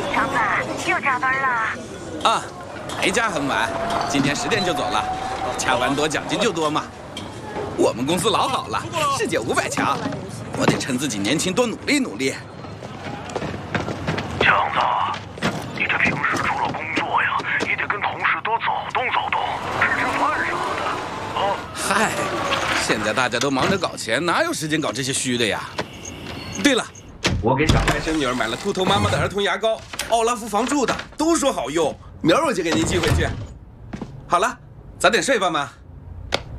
强子又加班了？ 啊，没加很晚，今天10点就走了。加班多奖金就多嘛。我们公司老好了，世界500强，我得趁自己年轻多努力努力。 强子，你这平时除了工作呀，也得跟同事多走动走动，吃饭啥的。啊， 嗨，现在大家都忙着搞钱，哪有时间搞这些虚的呀？对了，我给小外甥女儿买了秃头妈妈的儿童牙膏，奥拉夫防蛀的，都说好用，明儿我就给您寄回去。好了，早点睡吧，妈。